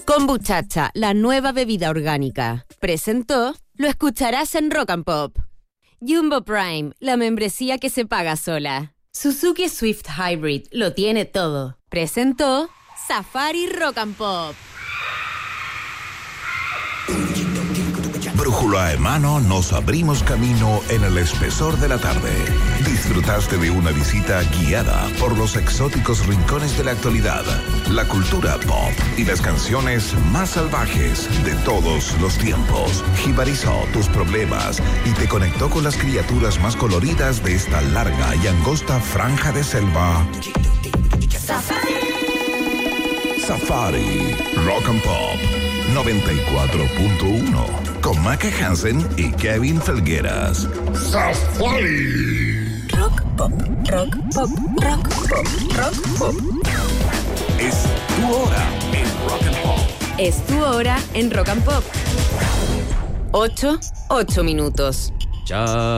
Kombuchacha, la nueva bebida orgánica. Presentó, lo escucharás en Rock and Pop. Jumbo Prime, la membresía que se paga sola. Suzuki Swift Hybrid, lo tiene todo. Presentó, Safari Rock and Pop. Brújula en mano, nos abrimos camino en el espesor de la tarde. Disfrutaste de una visita guiada por los exóticos rincones de la actualidad, la cultura pop y las canciones más salvajes de todos los tiempos. Jibarizó tus problemas y te conectó con las criaturas más coloridas de esta larga y angosta franja de selva. Safari Rock and Pop 94.1 con Maca Hansen y Kevin Felgueras. Safari Rock Pop, Rock Pop, Rock Pop, Rock Pop. Es tu hora en Rock and Pop. Es tu hora en Rock and Pop. 8 minutos. Chao.